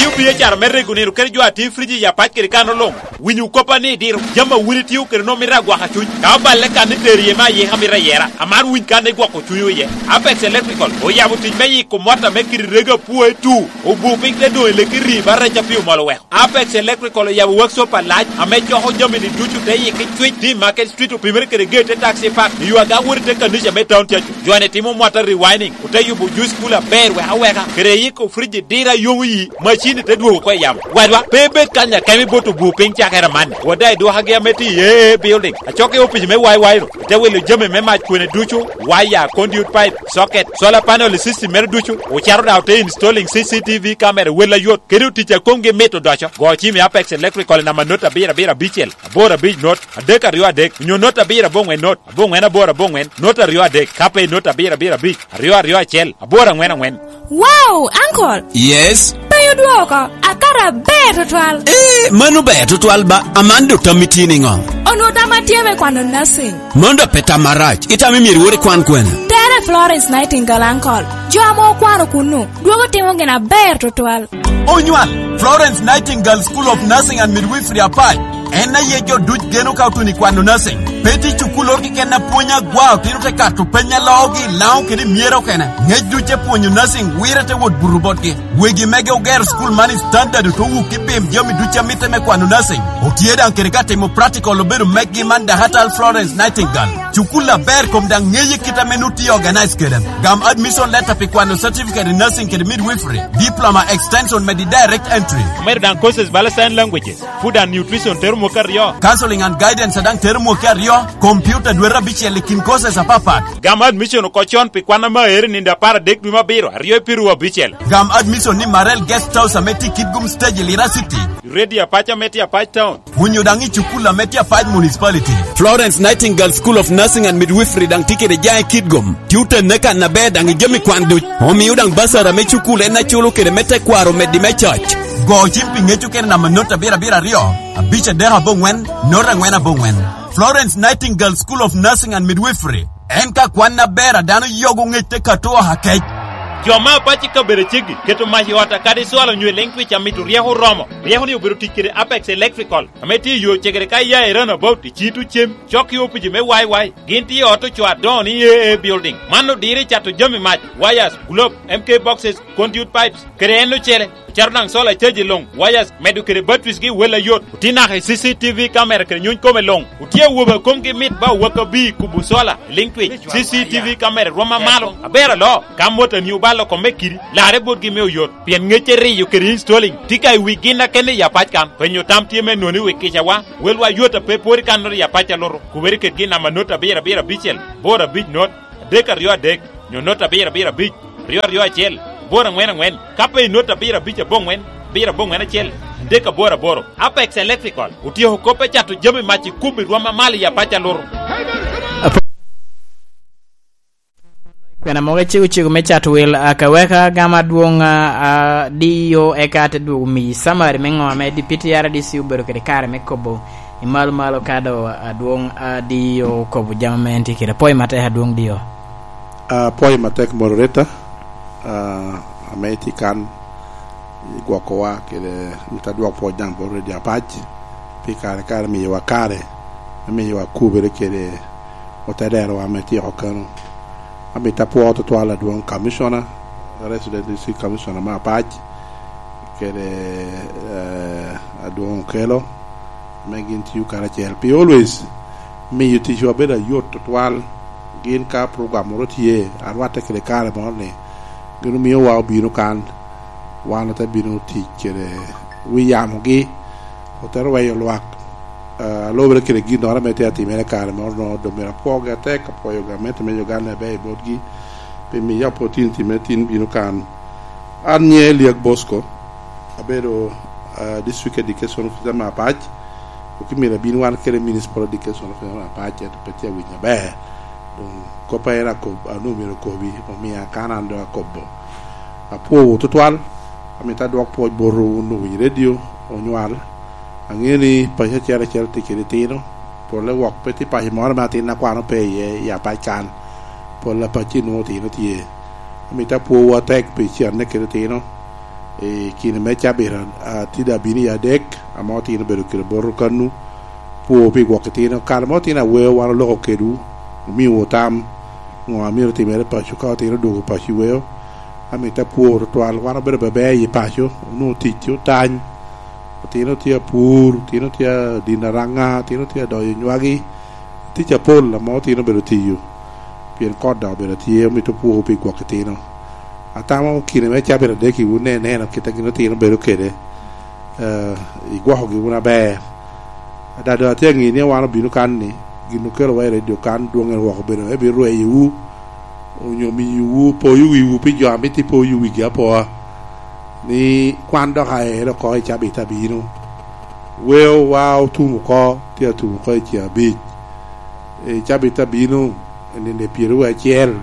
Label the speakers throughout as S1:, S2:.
S1: tiu biye char merre gunero ker jo ati friji ya pat ker kano long winyu kopa ni dir jama wili tiu ker no mira gwa chu ka balle kan derie ma ye hamira yera amar win kan gwa ko chu ye Apex Electrical o ya buti meyi ko mota me kir rega puwe tu o bu pink de do le kiri barra chapiu malo we Apex Electrical ya workshop alaj ame cho ho jomi ni duchu te yi ki tweet di Market Street o primary ker gate taxi park you aga wurte kan ni me town chachu joane timo mota rewinding o te yubu juice cooler bear we haweka kere yi ko friji dira yongu yi machine te duo ko yam wadwa bebe kanya kemi boto bu pink chakera man wadai do hage meti ye building a choke opi me wai te wele jome me ma kwene duchu wire conduit pipe socket solar panel system mer duchu o charo da te installing CCTV camera wela yot kedu ticha konge meto dacho go chimi Apex Electrical na manota bira bichel bora big note adeka rio adek nyo nota bira bongwen note bongwen bora bongwen nota rio adek kape nota bira big rio chel bora ngwen.
S2: Wow, uncle.
S3: Yes.
S2: Payo duoka akara beto twal.
S3: Manu beto twal ba amando tamitini ngo.
S2: Ono tamatieme kwando nursing.
S3: Mondo peta marach itami miriwore kwan kwena.
S2: Tere Florence Nightingale uncle. Joamo kwano kunu. Duogo timo ngena beto twal.
S3: Onywan Florence Nightingale School of Nursing and Midwifery apai. Ena yejo duj geno kautuni kwando nursing. Peti chukulor ki kena punya gwao tiro te katu penya logi lao kiri miero kena. Ngeju che punyu nursing wira te wot burubot ki. Wegi mege uger school money standard to wuki bim jomi ducha mite me kwando nursing. Otieda ankerikate mo practical oberu megi manda hatal Florence Nightingale. Chukula ber komdang ngeye kita menuti organize kedem. Gam admission letter pi kwando certificate in nursing kiri midwifery. Diploma extension medi direct entry.
S1: Merdan courses bala sign languages. Food and nutrition termo karyo.
S3: Counseling and guidance adang termo karyo. Computer dwera bichi likin courses apapat.
S1: Gam admission ko chon pi kwana ma ni nda para dek duma biro riyo piru bichel.
S3: Gam admission ni Marel Guest House ameti Kidgum Stage Lira City.
S1: Ready apacha meti apach town.
S3: Hunyodangi chukula meti apach municipality. Florence Nightingale School of Nursing and Midwifery dang tikere jay Kidgum. Tuta neka na bed dang jemi kwandu. Homi udang basara me chukula na chulu kere mete kwaro medi me church. Go chimping echuken na manota bira rio. Abicha deha bongwen, nora ngwena bongwen. Florence Nightingale School of Nursing and Midwifery. Enka kwana bera dano yogo ngete katoa hakej.
S1: Joma pachi kabere chigi keto mahi wata kadi swalo nywe lengwi cha mitu riehu romo. Riehu ni ubiru tikiri Apex Electrical. Ameti yo chegere kaya irana about chitu chem. Choki upiji me wai. Ginti oto chwa doni building. Mano diri chato jomi mach. Wires, globe, MK boxes, conduit pipes. Kere eno chere. Charnang sola cheji long. Wires, medu kere batwis gi wela yot. Utina he CCTV camera kere nyun kome long. Utia uba komki mit ba waka bi kubu sola. Linkwi. CCTV camera roma malo. Abera lo. Kamwota ni ubalo komekiri. Lare bodgi meo yot. Pien ngecheri yu kere installing. Tika wigina kene ya pachkan. Penyo tam tieme noni wikisha wa. Welwa yota pepori kanori ya pacha loro. Kuberi ketgina manota bira bichel. Bora bich not. Deka rio dek. Nyonota bira bich. Rio chel. Bora ngwen kape nota bira bicha bongwen chel deka boro Apex Electrical utio kope chatu jami machi kubi rwama mali ya pacha loro
S4: Kwena moge chigu mechatu wil akaweka gama duonga diyo ekate dugu mi samari mengo ame dipiti yara disi ubero kere kare mekobo malo kado duong diyo kobo jama menti kire poi mate duong diyo
S5: poi matek mororeta ameti kan gwakowa kele mtadwa po jambo ready apache pikare mi wakare mi wakubere kele otadero ameti okano ameta po to ala duon commissioner resident district commissioner ma apache kele aduon kelo meginti ukara chelp always mi yuti jo beda yot toal gin ka program rotie arwata kele kare morne ginu mi wa binu kan wana ta binu tikere wi yamugi hotel wa yo lwak lobre kere gi no ramete ati mele kare mo no do mera poga te ka poyo ga mete me yo gana be bodgi pe mi ya potin ti metin binu kan anye liak bosco abero district education of ma paj ko ki mera binu wan kere municipal education of ma paj to petia wi nya be ko paira ko numero ko bi o mia kanando akobo apo total ameta do po boru no radio onwal angeni pa chere tikitino por le wok peti pa himor matin na kwano pe ya pa kan por la pa chino tino tie ameta po wa tek pe chian ne kitino kine me chabira tida bini ya dek amoti no beru kire boru kanu po pi gwakitino kalmoti na we wan lo kedu mi wotam ngo amir timere pa chuka tino do pa chiweo amita po ritual wan beru bebe yi pa chu no tichu tan tino tia pur tino tia dinaranga tino tia do nywagi ti cha pol la mo tino beru tiu pien koda beru tiu mi to po pi gwakitino atamo kine me chabira de ki une ne na kita kino tino beru kede igwa hogi una be da da te ngi ne wana binu kan ni ginu kelo wa radio kan do ngel wa beru e biru e yu onyo mi yu po yu pi jo mi ti po yu wi ga po ni kwando ha e ro ko chabita binu weo wow tu ko ti tu ko ti abi chabita binu ni ne piru a chel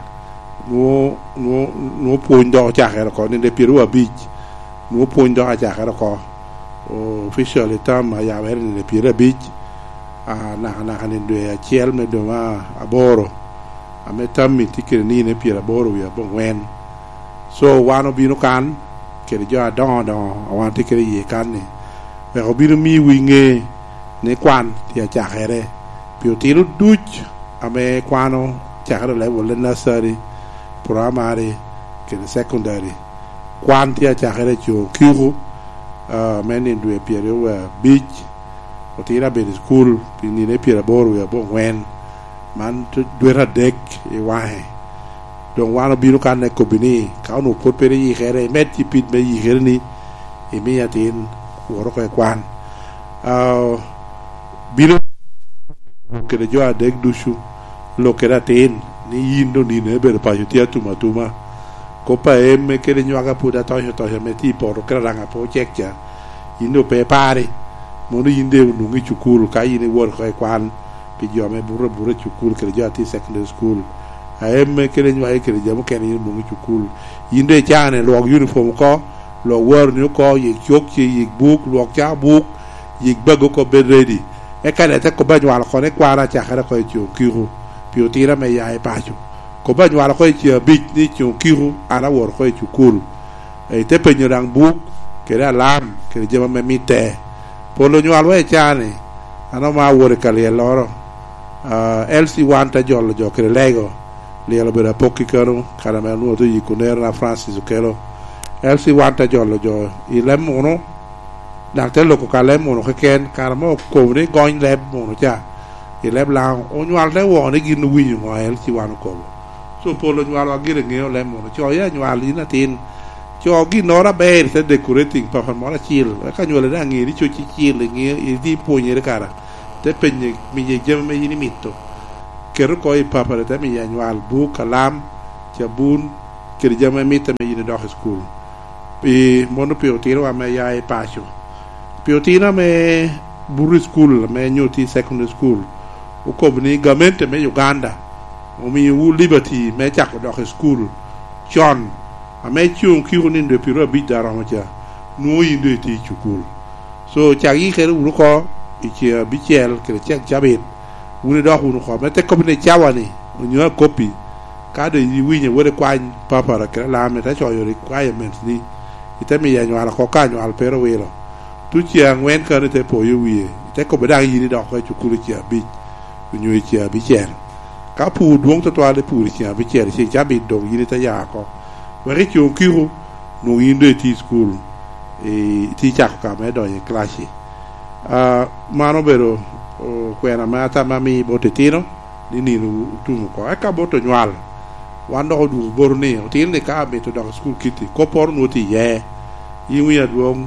S5: no poindo cha era ko ne piru a beach no poindo cha era ko official etam ya ver ne piru a beach na ne do ya chiel me do ma aboro a metam mi tikere ni ne piru aboro ya bon wen so wano binu kan ke jo don wan tikere ye kan ne pe ko binu mi winge ne kwan ti cha ere piu tiru duch ame kwano cha era le wole nasari primary ke secondary quantia chakere chu kiru meni due piere wa beach otira be school pini ne piere boru ya bo wen man due ra dek e wahe don wano biru kan ne kobini ka no pot pere yi khere met ti pit me yi khere ni e mi yatin woro ko kwan biru ke de jo adek dushu lo ke ratin ni indo ni ne ber pa yutia tuma ko pa em ke le nyaga puda to me ti por kra ranga po chekja indo pe pare mo no inde no ngi chukul ka ine wor ko kwan pi jo me burro chukul ke jo ati secondary school a em ke le nyaga ke jo mo ke ni no ngi chukul inde chane lo uniform ko lo wor ni ko yi chok chi yi book lo cha book yi bago ko be ready e ka le ta ko ba jwa ko ne kwara cha khara ko chu kiru piu tira me ya e pacho ko ba nyala ko chi big ni chu kiru ana wor ko chu kul e te pe nyang bu ke ra lam ke je me mite polo nyalo e chane ana ma wor ka le loro elsi wanta jollo jo ke lego le lo bera poki karo kala me no to yi kunera na francis kelo elsi wanta jollo jo i lem uno da te lo ko ka lem uno ke ken karamo ko ni goin lem uno cha i leb la o nyal le wo ne gin wi ngo el ti wan ko so polo nyal wa gire nge le mo cho ya nyal ina tin cho gi nora be se decorating pa fa mo la chil ka nyol da ngi ri cho chi chil ngi i di po ni re kara te penye mi je jem me yini mitto ker ko i papa te mi ya nyal bu kalam chabun ker jem me mitte me yini do school e mono piotiro a me ya e pacho piotina me buru school me nyoti secondary school o ko ni gamente me Uganda o mi u liberty me chako do school John a me chung kiru ni de piro bi dara ma cha no yinde ti chukul so chagi kere u ko i chi bi chel kere chek jabit u ni do hu ko me te ko ne chawani o nyo copy ka de yi wi ne wore kwan papa ra kere la me ta cho yo requirements ni ite mi ya nyo ala ko ka nyo al pero welo tu chi angwen ka te po yu wi te ko beda yi ni do ko chukul chi bi nyu chi bi chen ka pu duong to ale pu chi bi chen chi jabit do yi ta ya ko wari chi kiru no yinde ti school e ti chak ka me do ye classe mano bero kwena mata mami botetino ni tu ko aka boto nywal wando du borni tin de ka be to do school kiti ko por no ti ye yimu ya duong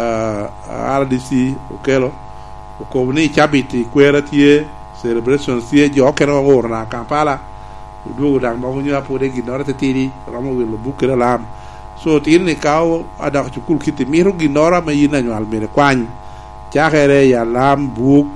S5: RDC okelo ko ni chabiti kwera tie celebration tie jo kero orna Kampala du dang mo nyu apo de ginora te tiri ramo welo bukere lam so tin ni kaw ada school kiti miru ginora ma yina nywal mere kwan chakere ya lam buk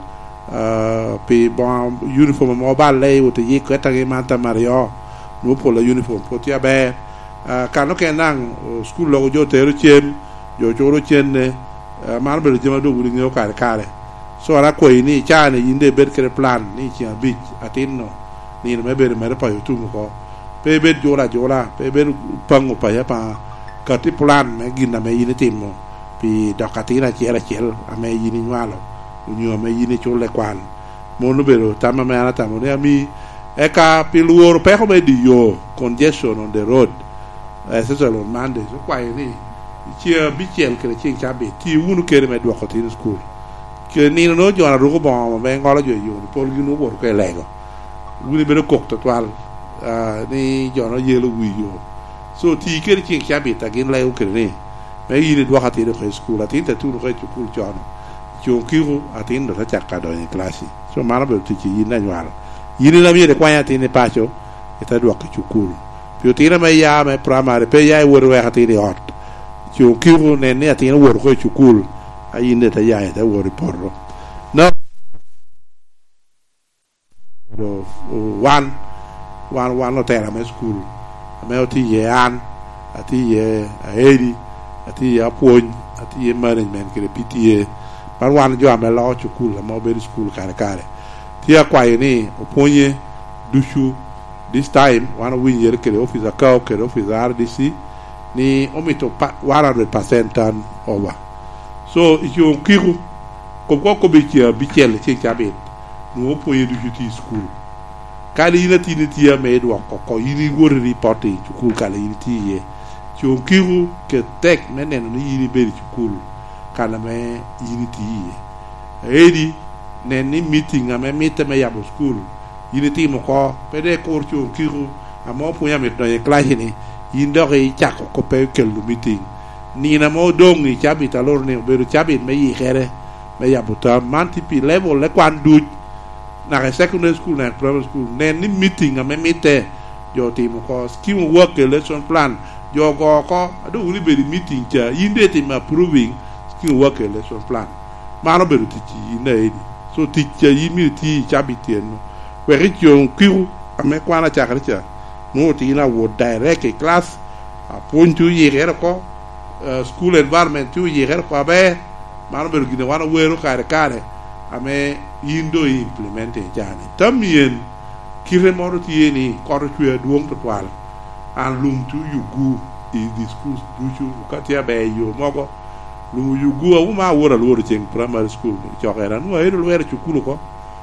S5: pe bon uniform mo balle o te yiko etage manta mario no po la uniform po ti abe kano ke nang school lo jo teru chen jo joro chen ne mar be jema do buri nyo kare kare so ara ko ni chane yinde ber kere plan ni chi abit atinno ni me ber mere pa youtube ko pe ber jora pe ber pango pa ya pa ti plan me gina me yini timo pi dokatina chiera chiel ame yini nwalo unyo me yini chule kwan mono bero tama me ana tamo ne ami eka piluor pe come di yo congestion on the road essential on Monday so kwa ni chia bichel kre chi chabe ti unu kere me do kotin school ke ni no jona ru bo me ngolo jo yo pol gi no bor ke lego uni bero kok to twal ni jona yelo wi yo so ti kere chi chabe ta gin leu kre ni me yini do kotin ko school atin ta tu ko school jona jo kiru atin do ta chakka do ni klasi so mara be ti chi yina nywal yini na miere kwanya tini pacho ita do ko school più tira me ya me primary pe ya wor we hatini hot ju kiru ne ne atini wor ko chukul ayinde ta ya ta wor porro no do one no tera me school me oti ye an ati ye aedi ati ya pon ati ye management ke PTA par wan jo me lo chukul ma be school kare tia kwa ni oponye dushu this time one win year ke officer ka ke officer RDC ni omito 100% turn over so ijo kiru ko bichel che chabet no oponye dushu school kali ina tiniti ya me do ko yini wori reporting school kali yiti ye jo kiru ke tek menen ni yini be school kala me yini ti ye edi neni meeting ame meet me yabo school yini ti mo ko pede ko chu kiru amo punya met no ye class ni yindore chako ko pe kelu meeting ni na mo dong ni chabi talor ne be chabi me yi khere me yabo ta mantipi level le kwan du na secondary school na primary school neni meeting ame mete jo ti mo ko scheme work lesson plan jo go ko adu uli be meeting cha yinde ti ma proving scheme work lesson plan mano be ti na edi so teacher yimi ti chabitien we region kiru ame kwana chakarcha no ti na wo direct class a point yere ko school environment tu yere ko be mano be gine wana wero kare ame yindo implement jani tamien kire moro ti ni kortwe duong potwal an lum tu yugu i discuss duchu katia be yo mogo lu yugu a uma wora loro cheng primary school chokera no ero loro chukulu ko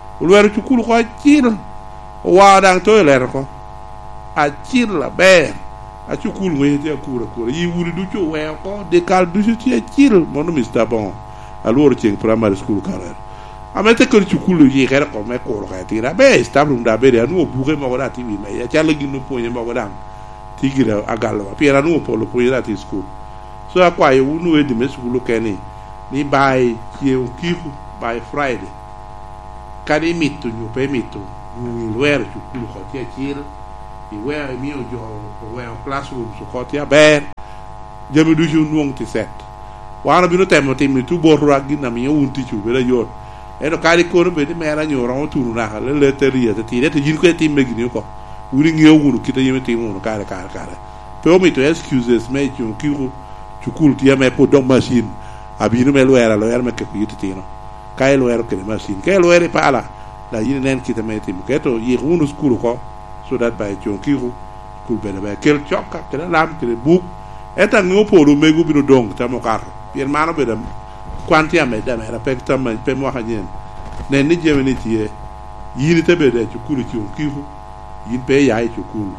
S5: chil wa dang to ler ko a chil la be a chukulu we te kura yi wuri du chu we ko de kal du chu chil mono mista bon a loro cheng primary school karer amete ko chukulu yi kera ko me ko ka tira be stabrum da be no buge mo da tiwi me ya chala ginu ponye mo dang tigira agalo piera no polo poira ti school so akwa ye unu e di mesukulu keni ni by kiku by Friday kadi mitu nyu pe mitu ni wer chukulu ko tie chil i wer mi o jo ko wer classroom so ko tie ber jemi du ju nuong ti set wana bino temo timi tu borro agina mi unti chu bela yot eno kadi ko no be di mera nyu ron turu na le letteria te ti te jin ko timme gini ko uri ngew gunu kita yemi timu no kare pe o mi to excuses me chu kiku chukul ti me po dog machine abinu me lo era me ke yitino kai lo era ke machine ke lo era pala la yini nen kita me tim ke to yi unu school ko so that by chonkiru school bele be kel chokka ke lam ke book eta ngopo lo megu bino dong ta mo kar bien mano be dam kwanti ame da me rapekta me pe mo hajen nen ni jeme ni tie yini te be de chukulu chonkiru yin pe yai chukulu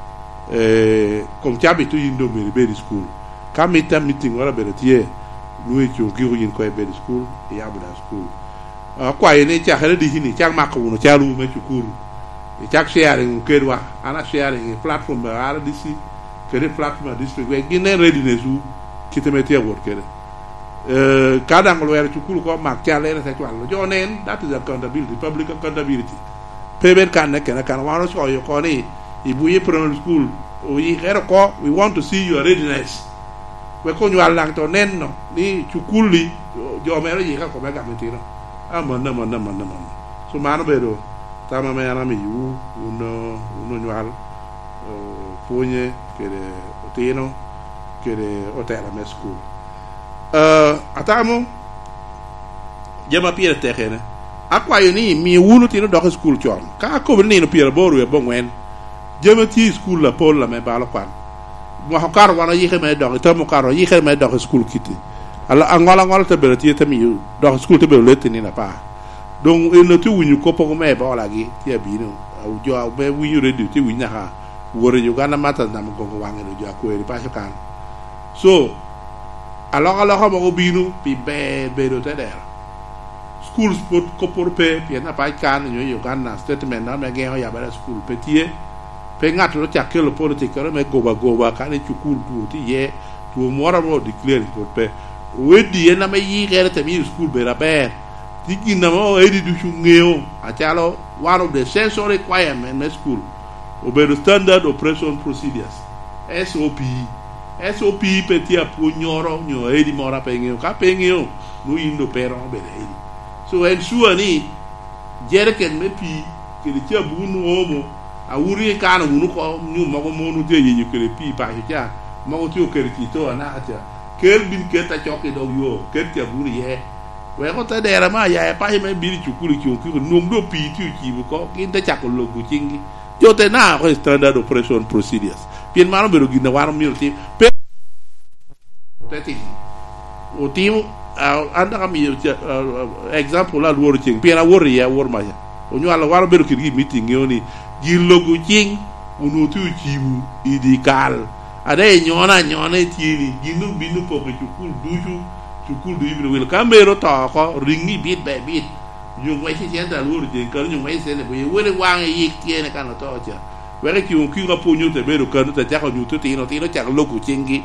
S5: kom chabi tu yindo me be school kamita meeting wala be tie nuwe chonkiru yin ko be school e abuda school kwa yene cha hele di hini cha makuno cha lu me chukuru e cha sharing kedwa ana sharing platform ba ala disi kede platform district we gine readiness u kitemete wor kede kada ngolo wer chukuru ko mak cha le sa chwal jo nen that is accountability public accountability peben kan ne kan wano so yo ko ni ibuye primary school o yi hero ko we want to see your readiness we ko nyu alang to nen no ni chukuli jo mero yi ka ko be gametino amana so mano bedo tama me ana mi yu uno nyual ponye kede otino kede otela me school atamo jama piere tekene akwa yoni mi wunu tino do school chon ka ko ni no piere boru e bongwen jama ti school la pol la me balo kwan mo hakar wana yike me do to mo karo yike me do school kiti ala angola te bere ti te mi do school te bere leti ni na pa donc il ne tu winyu ko poko me ba la gi ti abino au jo be winyu redu ti winya ha wore Uganda mata na mo go wange do jo ko eri pa kan so alors mo binu pi be do te der school sport ko por pe pi na pa kan yo Uganda statement na me ge ho ya ba school petie pe ngat lo chakke lo politique me goba kan ci cool tu ti ye tu mora mo declare por pe wedi na me yi gere te mi school be raber ti gina mo edi du chu ngeo a chalo one of the sensory requirement in school obey the standard operation procedures SOP petit apo nyoro nyo edi mora pe ngeo ka pe ngeo no indo pero be edi so en suani jere ken me pi ke le tia bunu omo a wuri kana wunu ko nyu mo ko monu de yi kele pi pa ja mo ko ti kele ti to na ata kel bin ke ta choki do yo kel ti buri ye we ko ta dera ma ya pa me biri chukuri ki ko num do pi ti ki ko kin ta chako logu chingi yo te na ko standard operation procedures pien mano bero gina waro mi ti pe teti o ti anda kam example la woro ching pien a woro ya woro ma ya o nyu ala waro bero ki meeting yoni gilogu ching unutu chibu idikal ade nyona tieni ginu binu poko chukul du ibro wel kamero to ko ringi bit be bit ñu way ci centa lolu je kan ñu way sene bu wele wange yik tiene kan to ja wele ki on ki ngapo ñu te bero kan te ja ko ñu to tino chak logu chingi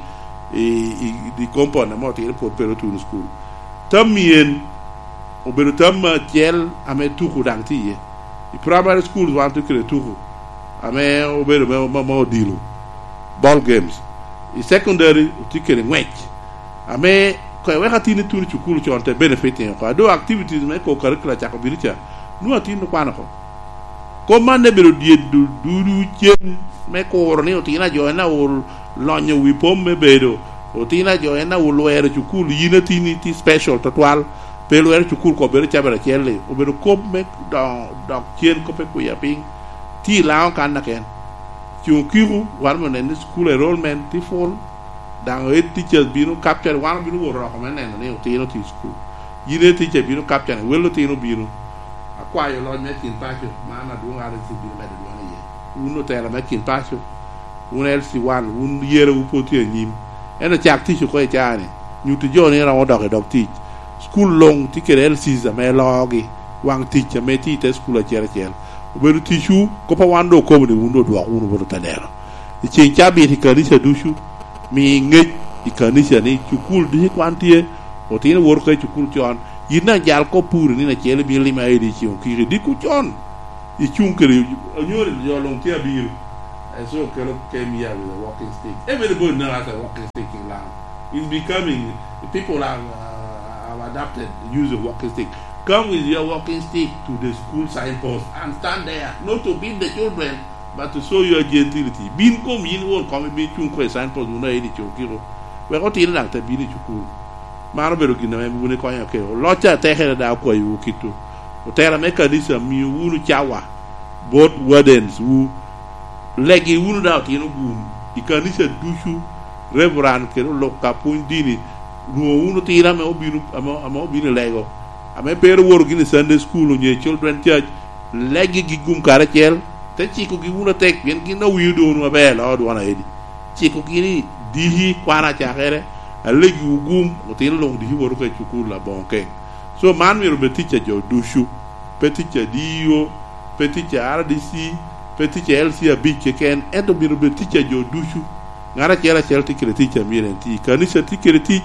S5: di compone mo tino por pero tu school tamien o bero tam tiel ame tuku dang ti ye the primary schools want to create tuku ame o bero mo dilo ball games the secondary tikere ngwech ame ko we hatini tuni chukulu chonte benefiting ko do activities me ko curriculum cha ko biricha nu atino kwana ko mande bero die du chen me ko orni otina joina ul lonyo wi pomme bedo otina joina ul were chukulu yina tini ti special total pelo were chukulu ko bero cha bera chelle o bero ko me do chen ko pe ku ya ping ti lao kan na ken chukiru warmo ne school enrollment ti fall dan e teachers binu capture one binu woro ko men ne tino ti school yine teacher binu capture wello tino binu akwa yo lo metin pasio mana du ngare si binu me do ne ye uno tela metin pasio un elsi wan un yere u poti nyim ena chak ti ko e jani ñu ti joni ra wo dok ti school long ti ke elsi za me logi wang teacher me ti te school a chere beru tishu ko pa wando ko ni undo do uno bo tadero ci chabi ti kanisa dushu mi ngej i kanisa ni chukul di kwantie o tin wor ko chukul chon yina jal ko pur ni na chele bi lima edi ci o ki di ku chon i chunkere nyore yo long ti abir so ke lo ke mi ya with a walking stick everybody now has a walking stick in land is becoming people are adapted use a walking stick. Come with your walking stick to the school signpost and stand there, not to beat the children, but to show your gentility. Bin kom yin won come be chun ko signpost una edi chokiro. We ko tin na ta bi ni chukuru. Maro bero gina me bu ne ko ya ke. Lo cha te here da ko yu kitu. O tera me ka disa mi wunu chawa. Both wardens who legi wunu da tino gum. Ikanisa dushu reverend ke lo kapun dini. No wunu tira me obinu ama obinu lego. Ame pero woro gini Sunday school nye children church legi gi gum karachel te chiko gi wuna tek bien gi na wido no be la do wana edi chiko gi ni dihi kwana cha khere legi gum o tin long dihi woro ko chukul la bonke so man mi robe teacher jo dushu peticha dio peticha RDC peticha LC abi ken endo mi robe teacher jo dushu ngara chela chel tikere teacher mi ren ti kanisa tikere ti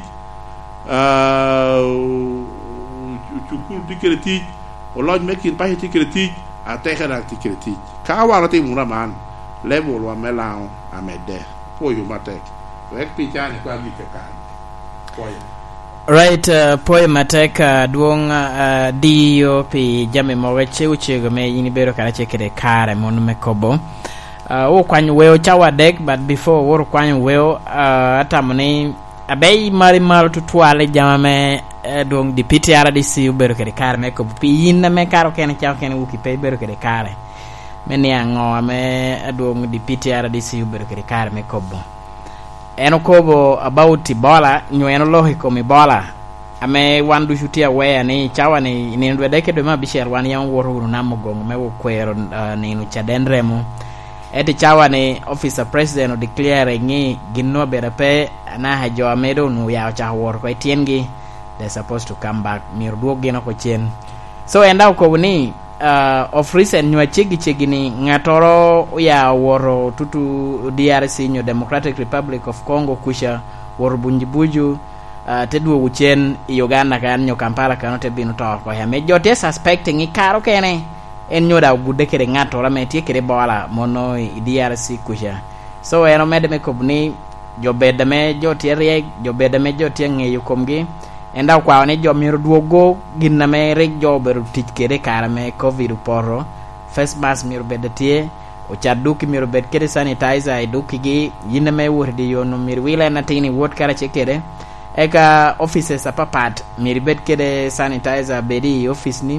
S5: chukul tikere ti o loj mekin pa tikere ti a tekera tikere ti ka wala ti mura man level wa melao amede poyo matek wek pichani kwa bi ka poyo
S4: right poyo matek duong dio pi jame mo weche uchego me yini bero kala chekere kare mon me kobo o kwanyu weo chawa dek but before wor kwanyu weo atamne abei mari mal tutwale jamame donc di pitiara di si ubero kere kare me ko pi yinna me karo ken chaw ken wuki pe bero kere kare men ya ngo me donc di pitiara di si ubero kere kare me ko bon eno kobo about Ebola nyweno lohi kom Ebola ame wandu shutia wea ni chawa ni ndwedeke do mabisher wan yang woro na mogong me wo kwero ni no chadendremo eti chawa ni officer president o declare ngi ginno berape na hajo amedo no ya cha wor ko tiengi they supposed to come back mir duog gino ko chen so enda ko ni of recent nywa chegi ni ngatoro ya woro tutu DRC nyo Democratic Republic of Congo kusha wor bunjibuju teduo uchen Uganda kan nyo Kampala kan te binu to ko ya me jote suspecting ikaro kene en nyoda gude kere ngatora me tie kere bola mono DRC kusha so eno mede me kobni jobedame jote riek jobedame jote ngeyu komgi enda kwa ne jo mir duogo ginna me rek jo beru tich kere karame covid poro first mass mir bedatie o chaduki mir bed kere sanitizer eduki gi yinna me wurdi yono mir wila na tini wot kara chekere eka offices apapat mir bed kere sanitizer bedi office ni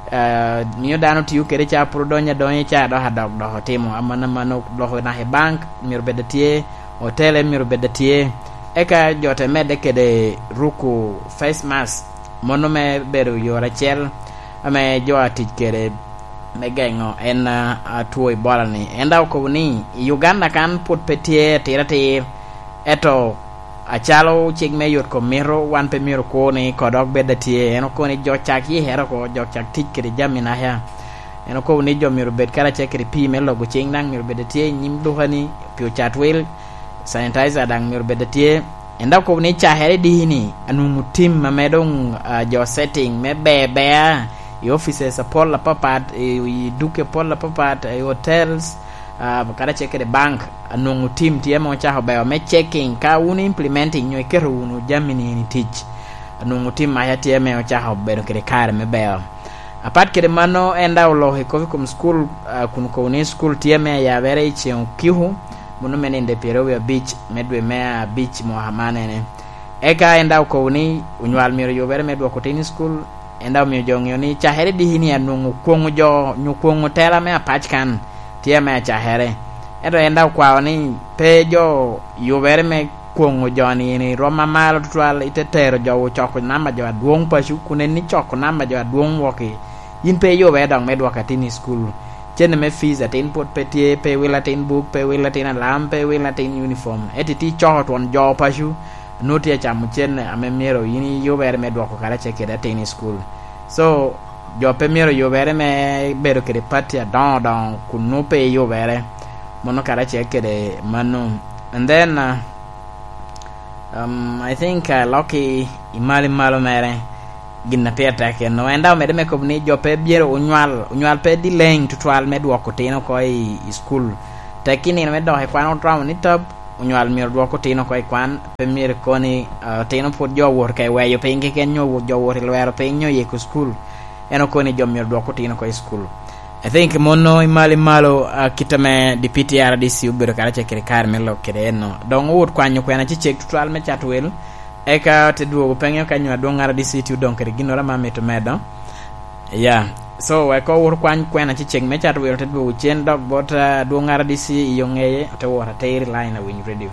S4: miyo dano tiyu kere cha prodonya donye cha do hadog do hotimo amana mano do na he bank mir bedatie hotel mir bedatie eka jote mede kede ruku face mask mono me beru yora chel ame jo atich kede me gengo en atuo Ebola ni enda ko ni Uganda kan put petie tirate eto achalo chigme yot ko miro wan pe miro ko ni kodok bedatie eno ko ni jo chaki hero ko jo chak tich kede jamina ya eno ko ni jo miro bed kara chekri pi melo go ching nang miro bedatie nyim duhani pio chatwil sanitizer dang mir bedatie enda ko ni cha hele dihini anu tim mamedong jo setting me bebe e offices apol la papat e duke pol la papat e hotels kada cheke de bank anu tim tie mo cha hobe me checking ka uni implementing nyo kero unu jamini ni teach anu tim ma ya tie me o cha hobe kere kare me be apat kede mano enda lo he ko school kun ko ni school tie me ya vere chen kihu muno menende Perovia beach medwe mea beach mo hamanene eka enda ko ni unywal miro yo bere medwa ko tennis school enda mi jongyo ni chahere di hini anu kwongu jo nyukwongu tela me apachkan tie me chahere edo enda kwa ni pejo yo bere me kwongu jo ni roma malo twal itetero jo choko namba jo adwong pashu kunen ni choko namba jo adwong woki yin pe yo be dong medwa ka tennis school chen me fees atin pot petie pe wilatin book pe wilatin alam pe wilatin uniform etiti chot won jo pashu noti cham chen ame mero yini yo bere me doko kala cheke da tennis school so jo pe mero yo bere me bero kere patia don kunu pe yo bere mono kala cheke de manu and then I think lucky imali malo mere ginna peta ke no enda me de ko ni jo pe biero unyal pe di leng tutual me duoko tino ko i school takini me do he kwano traum ni tab unyal mir duoko tino ko i kwan pe mir ko ni tino pod jo wor kai we yo pinge ken nyo jo wor lwero pe nyo ye ko school eno ko ni jo mir duoko tino ko i school I think mono imali malo kitame di PTRDC ubero kala chekere kar melo kede no don wot kwanyo kwena chichek tutual me chatwel eka te duogo penyo kanyo adongara di city donc reginora mameto medo yeah so we ko wor kwena chicheng mecha to wero te duogo chen dog bot dongara di ci yongeye te wora te line win radio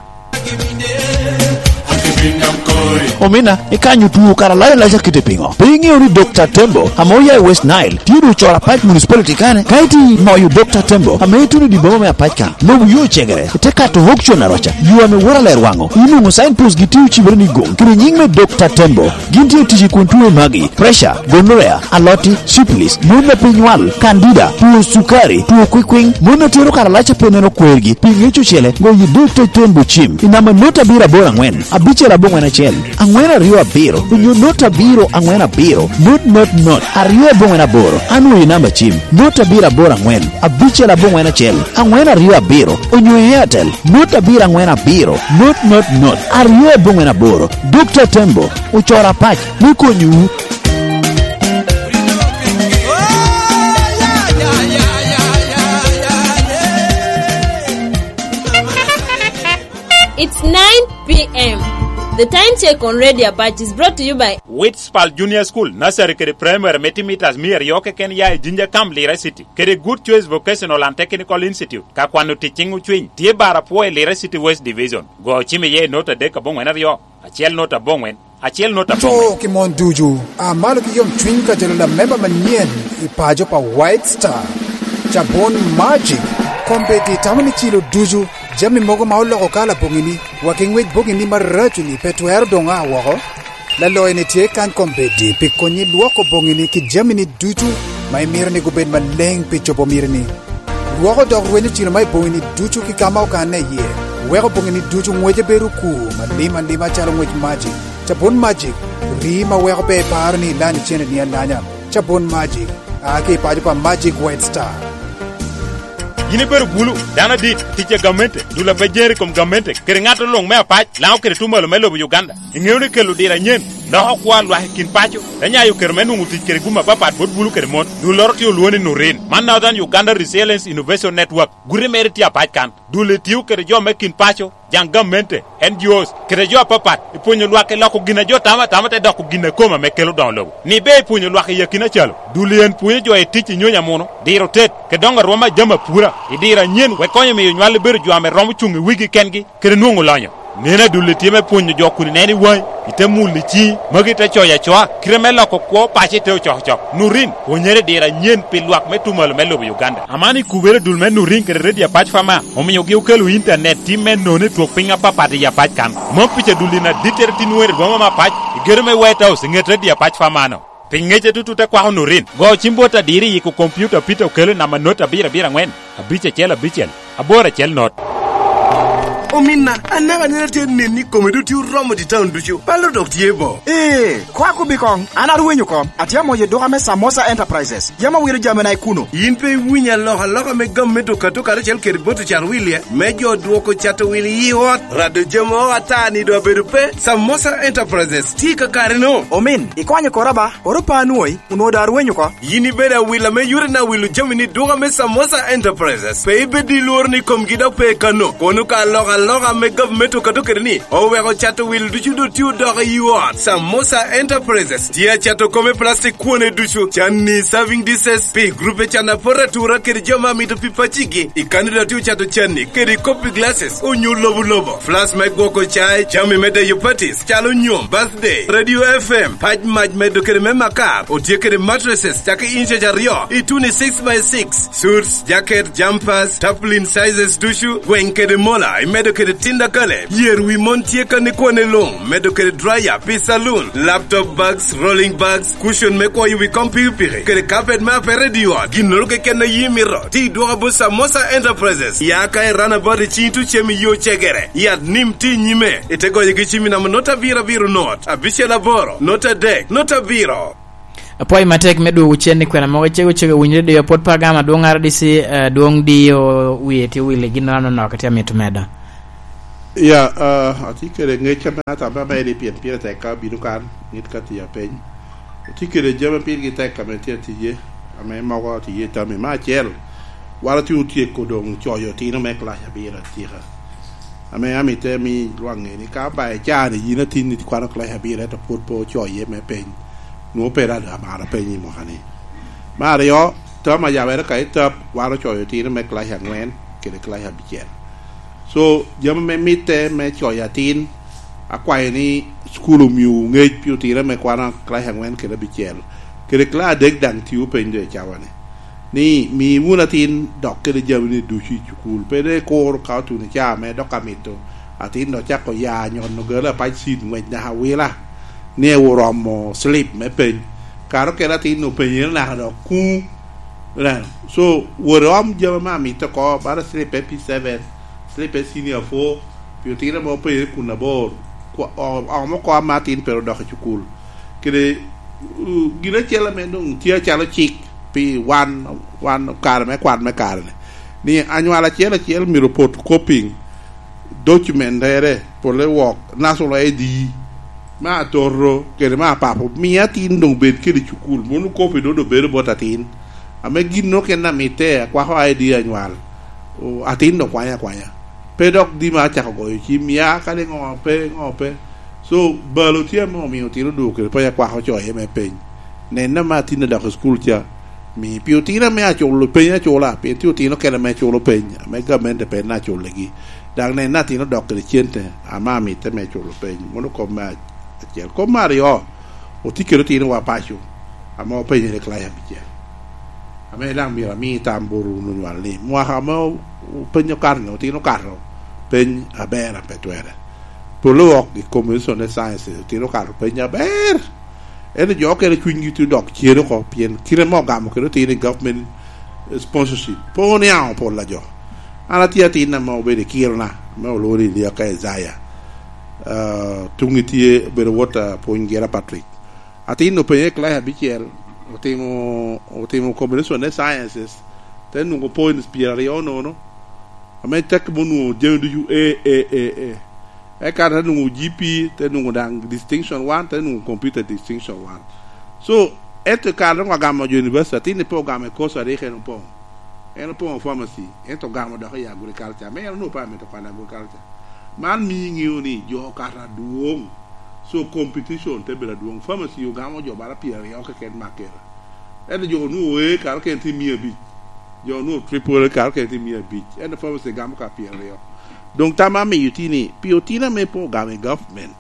S6: Omina ikanyu tu kara la kite pingo pingi ori Dr. Tembo amoya West Nile tiru chora Pike municipality kane kaiti no you Dr. Tembo ametu ni dibomo me apaka no yo chegere teka to hokcho na rocha you ame wora ler wango inu mo sign post gitu chibere ni gong kiri nyingme Dr. Tembo ginti tiji kuntuwe magi pressure gonorrhea aloti syphilis muna pinywal candida tuo sukari tuo kwikwing muna tiro kara lacha peneno kwergi pingi chuchele go you Dr. Tembo chim inama nota bira bora ngwen abiche la bongo na chel angwena rio abiro unyo nota biro angwena biro not ario bongo na boro anu inamba chim nota bira bora ngwen abiche la bongo na chel angwena rio abiro unyo Airtel nota bira ngwena biro not ario bongo na boro Dr. Tembo uchora pach niko nyu.
S7: It's 9 p.m. The Time Check on Radio Apache is brought to you by
S1: Whitspal Junior School, nursery kere primary metimeters mir yoke ken ya Ginger Camp Lira City. Kere Good Choice Vocational and Technical Institute. Ka kwano teaching uchwin. Tie bara poe Lira City West Division. Go chime ye nota deka bongwen avyo. Achiel nota bongwen. Achiel nota bongwen.
S8: To kimon duju. Amalo ki yom twin ka jelo member manien ipajo pa White Star. Chabon Magic. Kompeti tamani chilo duju. Jami mogo maolo ko kala bongini. Working with bongini marajuni petuer donga wako. La loyne tie kan kompeti pikonyi luoko bongini ki jamini duju. Mai mirni gubed maleng picho pomirni. Luoko dog weni chilo mai bongini duju ki kamao kane ye. Weko bongini duju mweje beru ku. Malima chalo mwej Magic. Chabon Magic. Rima weko pe parni lani chene niya nanya. Chabon Magic. Ake pajo pa Magic White Star.
S1: Yini beru bulu dana dit tiche gamente dula bejeri kom gamente kere ngato long me apach lao kere tumalo melo bu Uganda ngewni kelu dira nyen no kwa lwa kin pacho danya yu kere menu nguti kere guma papat bot bulu kere mon du lorti luoni nurin man now than Uganda Resilience Innovation Network gure meriti apach kan dule tiu kere jo mekin pacho jang gamente NGOs kere jo papat ipunyo lwa ke lako gina jo tama te dako gina koma mekelo download ni be ipunyo lwa ke yakina chalo dule en punyo jo e tichi nyonya mono diro tet ke donga roma jama pura idira nyen we konyo mi nywale ber juame rom chungi wigi kengi kere nuongo lonyo nena dule time punyo jokuni neni wai ite muli chi magita choya choa kremela ko ko pache te chok nurin ponyere dira nyen pilwak metumal melo Uganda amani kubere dulme nurin kere redia patch fama omiyo gi ukelu internet time none to pinga papa de ya patch kan mo piche dulina diterti nuere goma ma patch germe White House ngete dia patch fama no pingeche tututa kwa nurin go chimbota diri yiku computer pito kele na manota bira ngwen abiche chela bichel abora chel not
S9: Omina, anaga nete nini komedu tiu romo di town duchu. Palo dok tiebo.
S8: Kwa kubikong, anaruwenyu kom. Atiamo ye doga me Samosa Enterprises. Yama wiri jamena ikuno.
S9: Yinpe winya loha me gameto katoka rechel keriboto chan wili. Mejo duoko chato wili yiwot. Rado jamo atani do berupe. Samosa Enterprises. Tika karino.
S8: Omin, ikwanye koraba. Oropa anuoi, unoda aruwenyu ko.
S9: Yini beda wila me yure na wilu jamini doga me Samosa Enterprises. Pe ibe di luor ni komgida pe kano. Konuka loga me government katoke ni owego chato wil duchu do tiu doga yiwot Samosa Enterprises tia chato kome plastic kuone duchu chani serving dishes pe grupe chana poratura keri joma mito pipachigi ikanida tiu chato chani keri copy glasses onyu lobo flash me goko chai chami mede yu parties chalo nyom birthday radio FM paj maj medo keri memakar otie keri mattresses chake inche jario ituni 6x6 suits jacket jumpers tarpaulin sizes duchu gwenkere mola imedo kere tinda kale yer wi montie kane kone long medo kere dryer pi saloon laptop bags rolling bags cushion me ko yu computer kere carpet ma radio ginol ke ken yimiro ti do abo Samosa Enterprises ya kai rana body chintu chemi yo chegere ya nim ti nyime itego yigi chimi na nota biro not abishe laboro nota deck nota biro
S4: apoi matek medu ucheni kwena mo chego winjede yo pot pagama dongar disi dong dio wieti wile ginano no katia mitumeda
S5: ya atikere ngecha mata baba ele pia teka binukan nit katia pen atikere jama pia giteka metia tiye ame mawa tiye tame ma chel wala ti utie kodong choyo tino mekla ya bira tira ame amite mi lwange ni ka ba cha ni yina tin ni kwana kla ya bira to pot po choye me pen no pera da mara pen ni mo hani mario to ma ya vera kai tap wala choyo tino mekla ya ngwen kele kla ya bichel so jama me mite me choya tin akwai ni skulu miu ngej piu tira me kwana kla ya ngwen kele bichel kele kla dek dang tiu pen de chawane ni mi munatin dok kele jamni duchi chukul pede kor ka tu ni cha me dokamito atin do chako ya nyon no gela pa sin ngwen na hawila ne woromo sleep me pen karo kela tin no pen na do ku la so worom jama mi to ko bara sleep p7 sleep senior 4 più tira mo pe kuna bor ko mo ko matin pero do chukul kele gina chela me dong tia chala chik pi wan kar me kar ni annuala chela mi report copying document there por le work national ID ma torro ke ma papo mi atin dong bet ke di chukul monu copy do be botatin ame ginno ke na mite kwa ho ID annual o atin do kwanya pedok di ma cha go chi mia ka le ngope so balo tia mo mi tiro du ke pa ya kwa ho cho ye me pe ne na ma tin da school tia mi più tina me a cho lo pe ya cho la pe ti no ke la me cho lo pe me ga men de pe na cho le gi dang ne na ti no dok ke chiente a ma mi te me cho lo pe mo no ko ma tiel ko mario o ti ke ro ti no wa pa chu a mo pe ne kla ya bi tia a me lang mi la mi tamburu no wa le mo ha mo pe no carno ti no carro pe a bera pe tuere polo di commissione science ti no carro pe nya ber e le gioco che quindi tu doc chiero ko pien kire mo gamo che ti ne government sponsorship poniamo por la gio ala tia ti na mo be de kirna mo lo ri dia ka Isaiah tungiti be wota po ngera Patrick ati no pe kla bi chiel o temo commissione sciences ten no po in spirario no a me tek bonu jendu yu e cara no GP te no dang distinction 1 te no computer distinction 1 so et cara no gama university ne programme cosa rege no po e no po pharmacy e to gama da ya agriculture me no pa me to kana agriculture man mi ngiuni jo cara duong so competition te bela duong pharmacy yo gama jo bara pia yo ke ken makera e jo no e cara ke ti mi bi jo no triple cara ke ti mi bi e no pharmacy gama ka pia yo donc tama me yutini piotina me programme government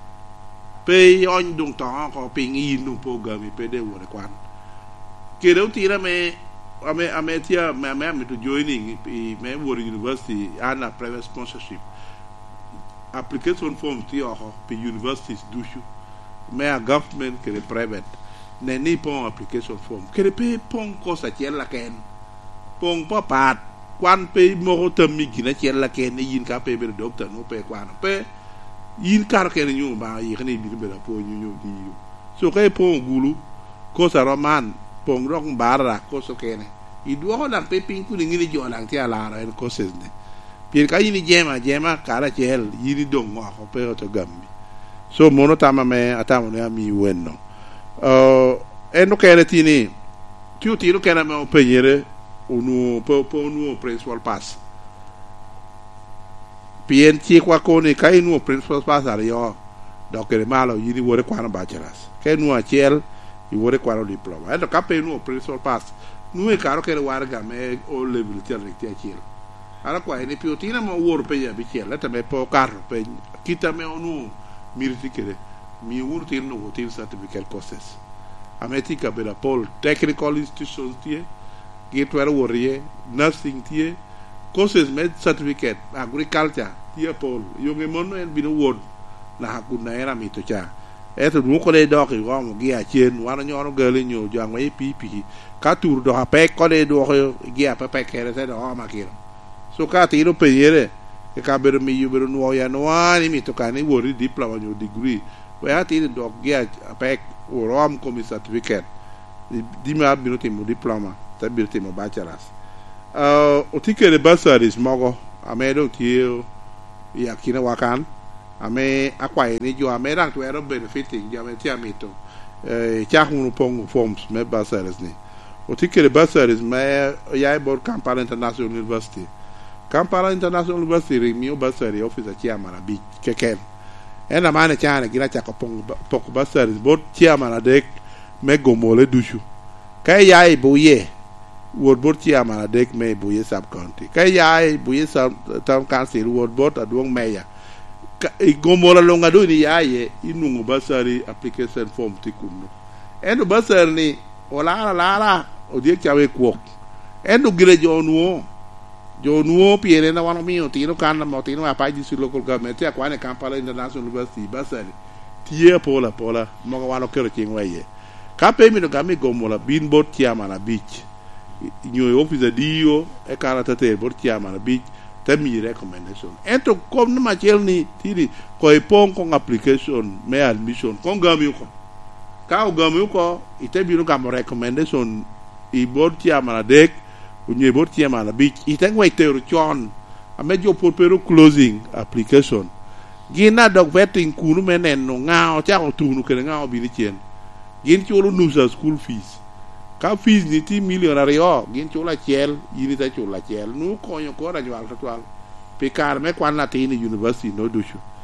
S5: pe on donc ta ko pe ngi no programme pe de wore kwan ke do tira me ame tia me to joining me wore university ana private sponsorship application form ti ho pe universities dushu me a government ke le private ne ni pon application form ke pe pon cosa ti la ken pon papat kwan pe mo to mi gina ci la ke ne yin ka pe be docteur no pe kwan pe yin kar ke ñu ba yi xene bi be la po ñu di so kay po gulu ko sa roman po ngok bara ko so kene i do ho la pe pin ku ni ni jo lang ti ala ra en ko ses ne pi ka yin jema kara chel yin do ngo ko pe to gambi so mono tama me atamo ne mi wenno en no kene tini tu ti no kene me o peñere unu po nu principal pass pien chi qua con kai nu principal pass ario dokere malo yini wore kwa na bachelors kai nu achel i wore kwa no diploma endo kape nu principal pass nu e caro che warga me o level ti achel ala kwa ni piotina mo wor pe ya bichel ta me po carro pe kita me onu mirti kere mi urti no hotel certificate courses ametika bela pol technical institutions tie get where worry nursing tie courses med certificate agriculture tie pol yonge mono en bino word na hakuna era mito cha eto nu ko le dok yo mo gi a chen wana nyoro gele nyo jang mai pipi ka tur do ha pe ko le do gi a pe kere se do ma kiro so ka ti ro peyere e ka ber mi yu ber no ya no ani mito ka ni wori diploma nyo degree we ati do gi a pe o rom come certificate di ma bino ti mo diploma tabirti mo bachelors o tikere basaris mogo amedo tio ya kina wakan ame akwai ni jo ame rang to ero benefiting ya me tia mito cha hunu pong forms me basaris ni o tikere basaris me ya bor Kampala International University mi o basari officer chairman bi keken ena mane chana gina cha ko pok basaris bot chairman dek me gomole dushu kai ya boye word bot ci amana dek me buye sub county kay yaay buye sub town council word bot adwong meya gomola longa do ni yaaye inungu basari application form tikunu endo basari ni ola odie chawe kwok endo gire jonuo piere na wano mio tino kana mo tino apaji su local government ya kwane Kampala International University basari tie pola mo wano kero chingwaye kape mi no game gomola bin bot ci amana beach nyo officer dio e karata te bor chiama na big temi recommendation ento kom na machel ni tiri ko e pon con application me admission kon gami ko ka o gami ko ite bi no gam recommendation i bor chiama na dek o nyo bor chiama na big ite ngwe te ro chon a mejo por pero closing application gina dog vetting kunu menen no ngao cha o tunu ke ngao bi ni chen gin cholo nusa school fees ka fees ni ti millionario gin chula chel yini ta chula chel nu ko yo ko ra jwal toal pe kar me kwan na ti ni university no dushu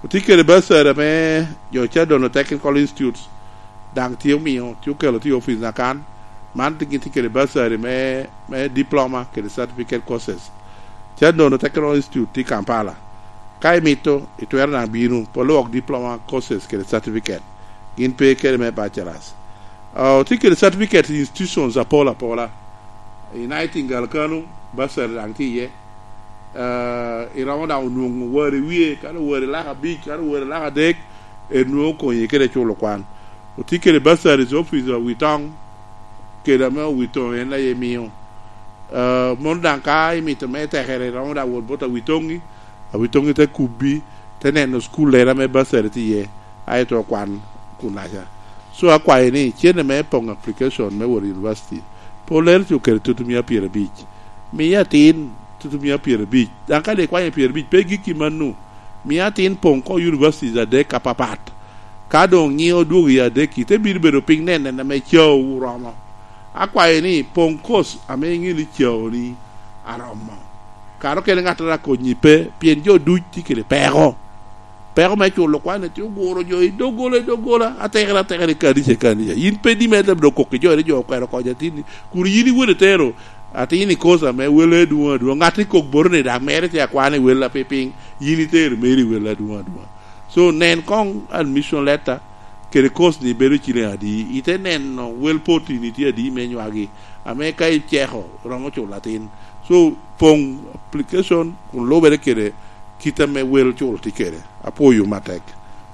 S5: utikere basara me yo chado no technical institutes dang tiyo miyo tiyo kelo tiyo office na kan man tikere basara me diploma ke certificate courses chado no technical institute ti Kampala kai mito itwer na binu polo diploma courses ke certificate gin pe kere me bachelors tikere certificate institutions apola Nightingale kanu basara dang tiye irawanda unung wari wie kana wari la bi kana wari la dek enu ko yekere chulo kwan utikere basari officer witong keda me witong en la yemio mon danka imite me tekere rawanda won bota witongi te kubi tenen no school le me basari tiye ay to kwan kunaja so akwa ni chene me pong application me wori university poler tu kere tutumia pira beach mi yatin tutumia Pierre Beach dan ka de kwa Pierre Beach pe giki manu mi atin pon ko university za de kapapat ka do ngi odu ya de ki te birbero ping nen na me chou romo akwa ni pon kos ame ngi li chou ni aromo ka ro ke ngata ko nyipe pien jo du ti ke le pero me chulo kwa ne ti goro jo dogola ategra ka di se kan ya yin pe di me do ko ke jo re jo ko ja tin kuri yini wore tero ati ni cosa me wele duwa ngati ko borne da mere ti akwane wela peping yini ter meri wela duwa so nen kong admission letter ke course ni beru chile adi ite nen no wel poti ni ti adi menyo agi ame kai cheho rongo cho latin so pong application kun lo bere kere kita me wel cho ti kere apoyo matek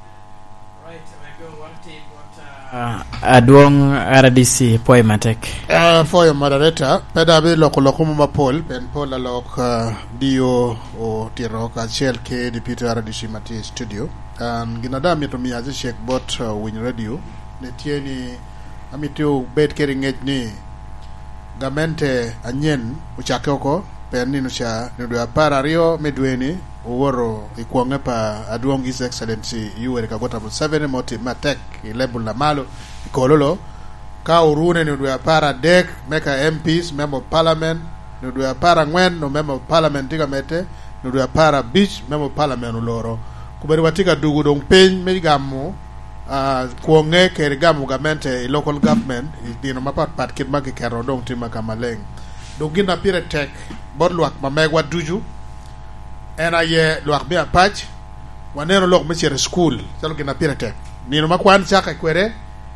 S4: Aduong RDC Poy Matek.
S10: For moderator, pedabe loko mama Paul, pen Paul alok dio o tiro ka shell ke deputy RDC Mati studio. And ginada mi to mi azi shek bot win radio. Ne tieni amitio bed kering ni gamente anyen uchake oko pen ni nusha nudua para rio medweni uworo ikuange pa aduong His Excellency yuwe kagota 7 moti matek level na malo ikololo ka urune ni nudua para dek meka MPs member parliament nudua para ngwen no member parliament tiga mete nudua para beach member parliament uloro kuberi watika dugu dong pen megamu kuonge ke gamu gamente local government dino mapat pat kit magi kero dong tima kamaleng dongina pire tek bodluak mamegwa duju ena ye luak bia patch wanero lok mechere school salo kina piratek nino makwan chaka kwere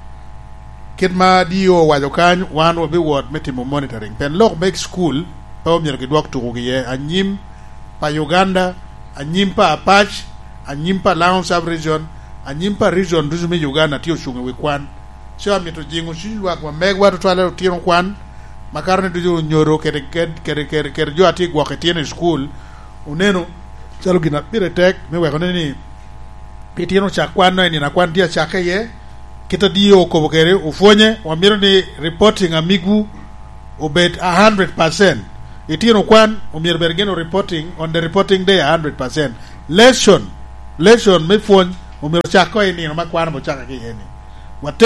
S10: kitma dio wajokan wan obi ward metimo monitoring pen lok make school pa omyer gidwak tugugiye anyim pa Uganda anyim pa patch anyim pa Laon sub region anyim pa region duzumi Uganda tio shunga wikwan so amito jingu shilwak mamegwa to twala tiro kwan makarne duju nyoro kere jo ati gwaketiene school uneno chalo gina pire tek me weko ni pitino chakwan ni na kwan dia chake ye kita dio ko bokere ufonye wamiro ni reporting amigu obet 100% itino kwan umir bergeno reporting on the reporting day 100% lesson me fon umiro chako ni na makwan bo chaka ke yeni wate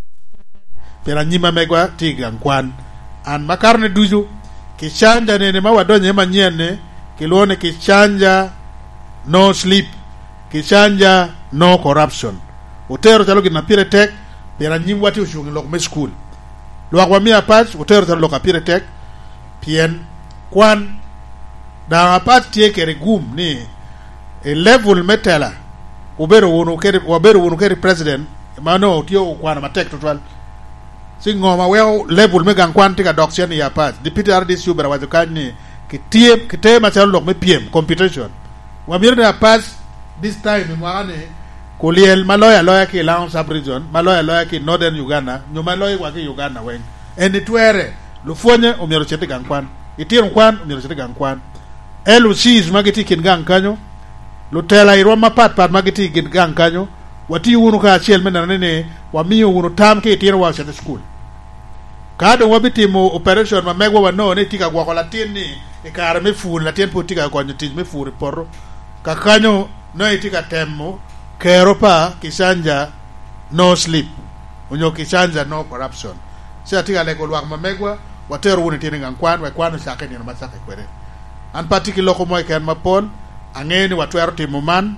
S10: pera nyima megwa tiga kwan an makarne duju kichanja nene mawadonye manyene kilone kichanja no sleep kichanja no corruption utero talo gina pire tek pera nyim wati ushungi lok me school lo akwamia patch utero talo loka pire tek pien kwan da apat tie kere gum ni a level metala ubero wonu kere president mano tio kwana matek total singoma weo level megan kwan tika doction ya pat deputy RDC ubera wajokani kitie machalo lok me PM computation wamire na pass this time mwane kuliel maloya ki Laon sub region maloya ki northern Uganda nyoma loya wa ki Uganda wen eni twere lufonye umiro chete gankwan itiro kwan umiro chete gankwan LCs magiti kin gankanyo lutela irwa mapat magiti kin gankanyo wati wunu ka chiel mena nene wamiyo wunu tam ke itiro wa chete school kado wabitimo operation mamegwa wano ne tika kwa latin ni ikara me furu latin po tika kwa nyitij me furu porro kakanyo no itika temo keropa kisanja no sleep unyo kisanja no corruption sia tika leko lwak mamegwa watero woni tini ngankwan we kwano sake ni masake kwere an particular ko moy ken mapon angeni watwero timo man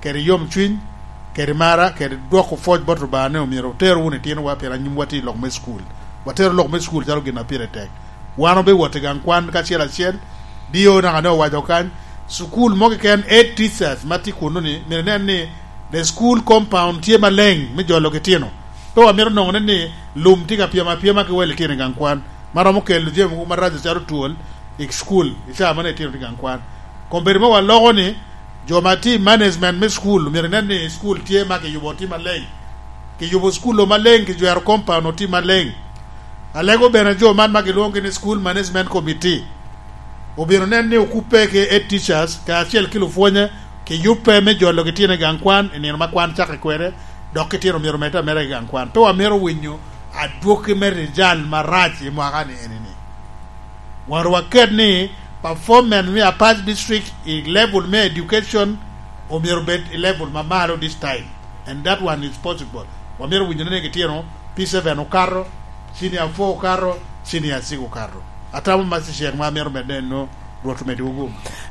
S10: kere yom chwiny kere mara kere dwoko foj botro bane omiro tero une tieno wa pera nyum wati lok me school watero lok me school chalo gina pire tek wano be wote gang kwan ka chiel achiel dio na ngano wajo kan school moge ken 8 teachers mati kuno ni ni the school compound tie maleng me jolo ke tieno to amiro no ni lum tika pia ke wele tiene gang kwan mara mo kel je mo marajo charo tuol ik school isa mane tieno gang kwan komberimo wa logo ni jomati management me school ni school tie ma ke yuboti maleng ke yubo school lo maleng ke joar compound oti maleng alego bena jo man ma ke longe ni school management committee obiro ni okupe ke 8 teachers ka achiel kilo fuonya ke yupe me jolo ke tiene gang kwan en ma kwan chake kwere dok ke tieno miro meta mere gang kwan to amero winyo aduoke mere jal marachi mwakani enini warwa ni performance me a past district level me education omiro bet level mamalo this time and that one is possible wamero winyo ne ke tieno P7 okaro senior 4 okaro senior 6 okaro atamu masi shek ma mero medeno roto medugo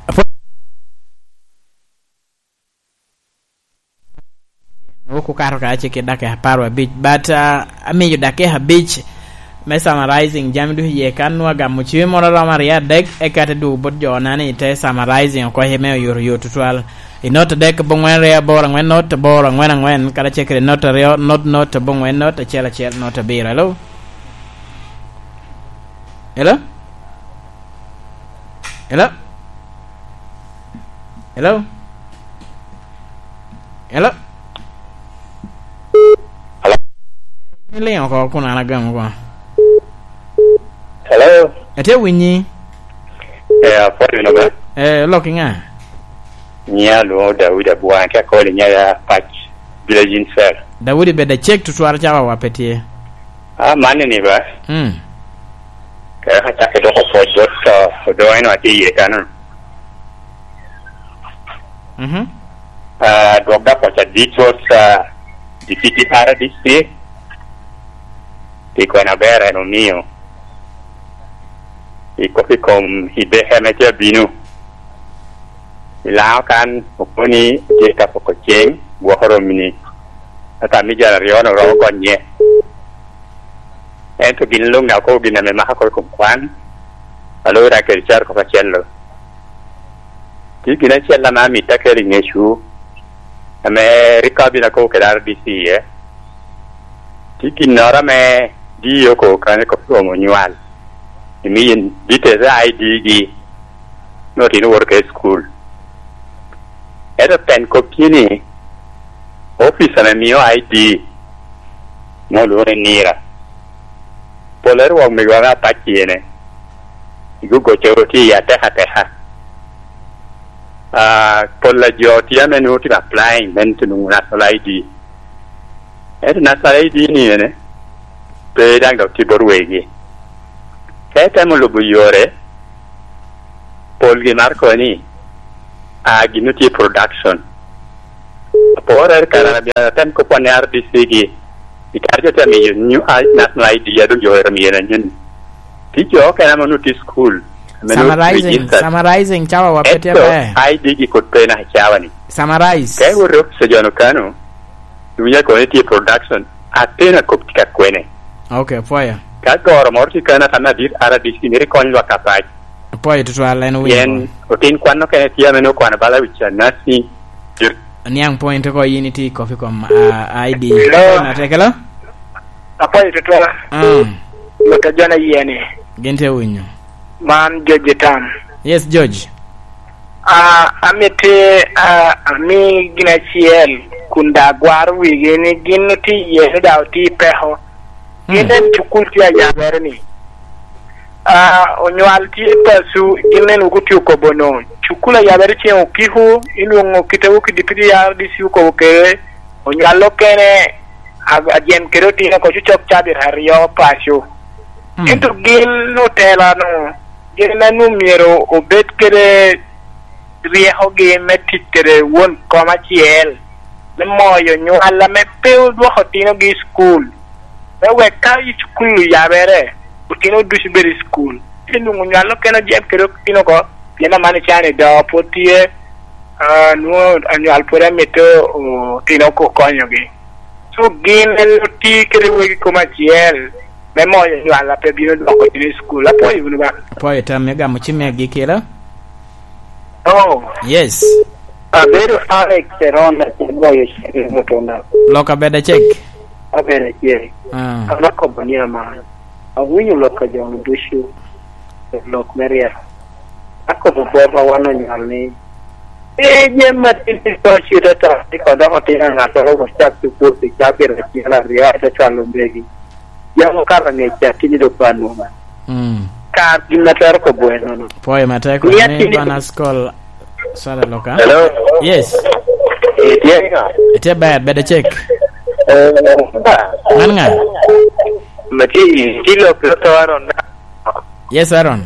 S4: Oku karo ka ache ke dake haparwa beach but amiyo dake ha beach me summarizing jamdu ye kanwa ga muchiwe morara maria dek ekate du bot jonani te summarizing ko heme yor tutual inota dek bongwen ya bora ngwen not bora ngwen kada chekre not reo not bongwen not chela not bira hello hello hello hello hello Leo ko kuna na gamu kwa.
S11: Hello.
S4: Ate winyi.
S11: Apo no ba.
S4: Looking ah.
S11: Nya lo Daudi abuan ka ko nya ya patch village fair.
S4: Daudi be da check to twara chawa wapetie.
S11: Mane ni ba. Ka ha ta ke do ko fo do ino ati ye kanu. Do da ko cha ditos di city paradise. Iko na bera no mio iko fikom hibehe metia binu ilao kan oponi jeka poko cheng buahoro mini ata mijara riono ro konye ento ginlung na ko giname mahakol kumkwan alo ra kerchar ko kachello ti gina chella ma mita keri ngeshu ame rikabina ko kedar disi ti ginara me Dio ko kane ko promo nyual imiyin details ID gi no tino work school era pen ko kini office na mio ID no lo nira poler wa me gana takiene igugo choroti ya teha pola joti ya menu ti applying mentinu national ID era national ID ni ne pe dang do ti borwegi kete mo lubu yore polgi marco ni ginuti production porer kana bia tem ko pone RDC gi ikarje te mi new national ID ya do yore mi na nyen ti jo kana mo nuti school
S4: summarizing chawa wapete ba
S11: ID gi ko pe na chawa ni
S4: summarize
S11: kai woro se jono kanu dunya ko ti production atena ko tika kwene.
S4: Okay, poya.
S11: Kagoro morti kana kana dir ara disinere konyo akapai.
S4: Poya tutwala eno wino.
S11: Yen otin kwano kene tia meno kwana bala wicha nasi.
S4: Niang point ko unity coffee com ID.
S12: Na
S4: tekela?
S12: Apoya tutwala. Lota jana yene.
S4: Gente winyo.
S12: Man George Tam.
S4: Yes, George.
S12: Amete ami gina chiel kunda gwaru wigini ginuti yene dauti peho. Ginen chukul tia jaberni. Onywal ti pasu ginen ukuti ukobono. Chukula jaberi tia ukihu inu kitewu kidipidi ya disi ukoke. Onyalo kene ajen keroti na kochuchok chabir hariyo pasu. Into gil no tela no. Gina numero obet kere rieho ge metit kere won koma chiel. Le moyo nyuala me peu dwa hotino gi school. Ewe ka ichukulu yabere utino dushiberi school inu nyalo kena jem kero tino ko yena mani chane da potie nuo annual pura meto o tino ko konyo gi so gin el ti kere we kuma chiel me mo annual la pe bino ko ni school apo yunu ba
S4: po eta me ga muchime gi kira
S12: oh
S4: yes
S12: Abero Alex Serona boyo mutona
S4: loka beda check
S12: abere ye ana kompania ma awinyo loka jong dushu lok meria ako boba wana nyalni je matiti to chirata ko da hotina ngato ko chak tu purti chapir la ria ta chalo begi ya mo karane chakini do panu ka ginatar ko bueno no
S4: poe mate ko ne bana school sala loka
S11: hello
S4: yes
S11: yeah
S4: bad better check nga
S11: mati kilo to Aaron
S4: yes Aaron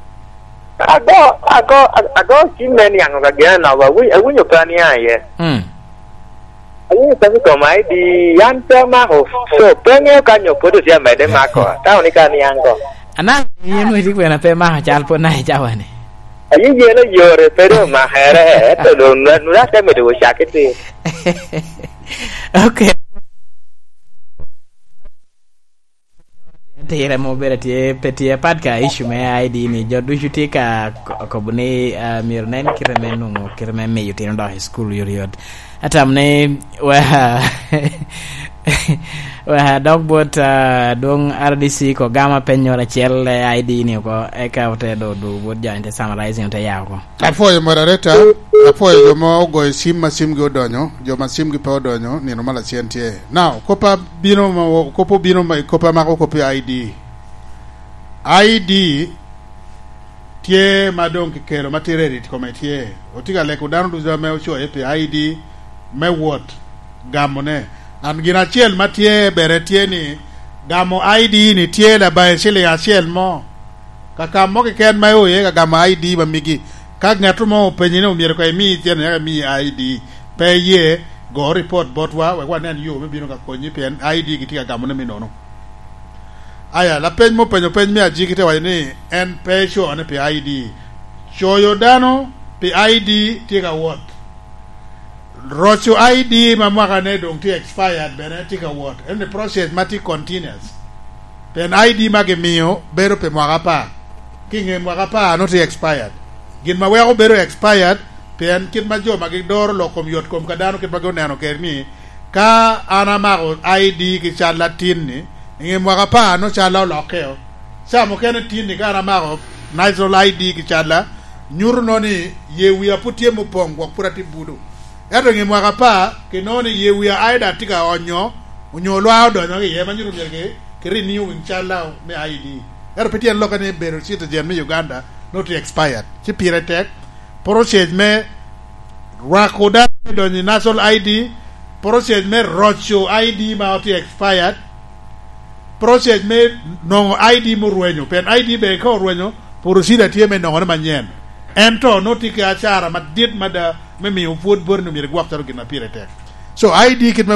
S11: ago kimeni yango kagana wa awinyo plani aye ayi tabi ko mai di yanta ma ho so penge kanyo podo sia mede mako ta oni kan yango
S4: ana yenu ri kwena pe ma chal po nai jawane
S11: ayi yelo yore pero ma here to do nula ta mede wo shakete
S4: okay tira mo berati petie padka issue me ID ni jodu jutika ko bune mirnen kirmen no kirmen me yutin do school yuriod atamne wa dogbot dong RDC ko gama penyora chel ID ni ko e kawte do bot jante summarizing te yawo
S10: afoye moderator afoye jomo go sim go donyo joma sim gi po donyo ni no mala chientie now kopa bino ma kopo bino ma kopa ma ko pe ID tie madon ki kero material ko metie otiga le ko danu do me o cho e pe ID me what gamone an gina chiel matie beretie ni gamo ID ni tie la ba chile ya chiel mo kaka mo ke ken mayo ye gamo ID ba migi ka ngatu mo penyi no mier ko mi tie na mi ID pe ye go report bot wa nen yo me bino ka konyi pen ID gitika gamo ne mi nono aya la pen mo penyo pen mi aji kite wa ni en pe show ne pe ID show yo dano pe ID tika what Rocho ID mamaka ne dong ti expired benetika what and the process mati continuous pen ID mage mio bero pe mwakapa kinge mwakapa not expired gin ma wego bero expired pen kin ma jo mage dor lo kom yot kom kadano kin bago nano kerni ka ana mago ID ki chala tinni nge mwakapa no chala lo keo sa mo ken tinni ka ana mago national ID ki chala nyuru noni ye wiya putie mo pong wak purati budu eto ngi mwaka pa kinoni ye wiya aida tika onyo lo audo no ye manjuru nyerke kiri niu inchala me ID eto peti en lokane bero citizen me Uganda not expired ci pire tek process me rakoda do ni national ID process me rocho ID ma oti expired process me no ID mo ruenyo pen ID be ko ruenyo pour sida tie me no manyen ento noti ke achara madit mada me mi upod bor no mi gwak taro gina pire tek so ID kit